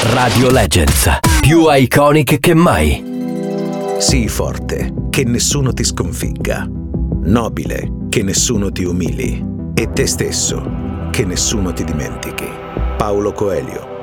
Radio Legends, più iconic che mai. Sii forte, che nessuno ti sconfigga. Nobile, che nessuno ti umili. E te stesso, che nessuno ti dimentichi. Paulo Coelho.